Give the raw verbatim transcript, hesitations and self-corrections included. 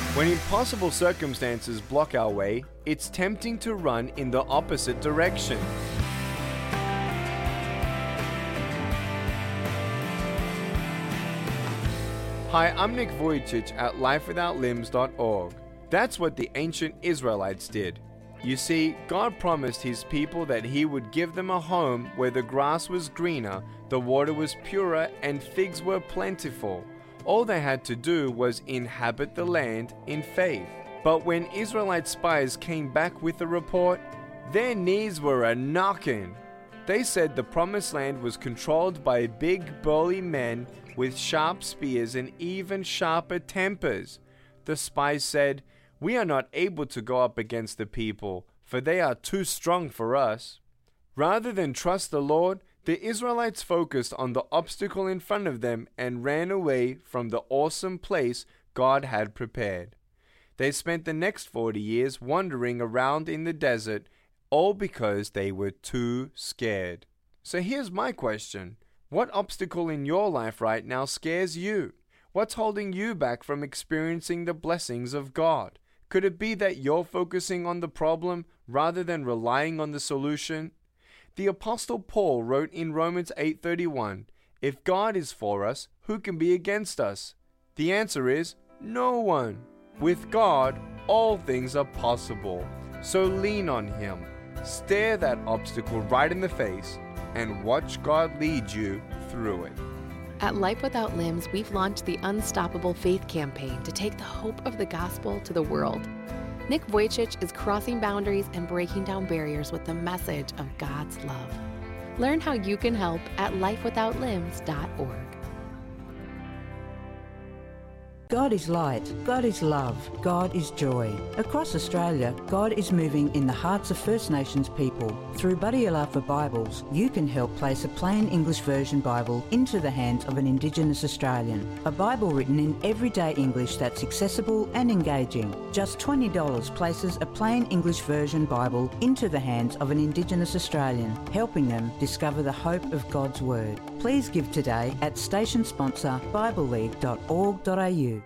When impossible circumstances block our way, it's tempting to run in the opposite direction. Hi, I'm Nick Vujicic at life without limbs dot org. That's what the ancient Israelites did. You see, God promised His people that He would give them a home where the grass was greener, the water was purer, and figs were plentiful. All they had to do was inhabit the land in faith. But when Israelite spies came back with a report, their knees were a-knockin'. They said the promised land was controlled by big burly men with sharp spears and even sharper tempers. The spies said, "We are not able to go up against the people, for they are too strong for us." Rather than trust the Lord, the Israelites focused on the obstacle in front of them and ran away from the awesome place God had prepared. They spent the next forty years wandering around in the desert, all because they were too scared. So here's my question. What obstacle in your life right now scares you? What's holding you back from experiencing the blessings of God? Could it be that you're focusing on the problem rather than relying on the solution? The Apostle Paul wrote in Romans eight thirty-one, "If God is for us, who can be against us?" The answer is no one. With God, all things are possible. So lean on Him, stare that obstacle right in the face, and watch God lead you through it. At Life Without Limbs, we've launched the Unstoppable Faith campaign to take the hope of the gospel to the world. Nick Vujicic is crossing boundaries and breaking down barriers with the message of God's love. Learn how you can help at life without limbs dot org. God is light, God is love, God is joy. Across Australia, God is moving in the hearts of First Nations people. Through Buddy Alafa Bibles, you can help place a plain English version Bible into the hands of an Indigenous Australian. A Bible written in everyday English that's accessible and engaging. Just twenty dollars places a plain English version Bible into the hands of an Indigenous Australian, helping them discover the hope of God's Word. Please give today at station sponsor bible league dot org dot a u.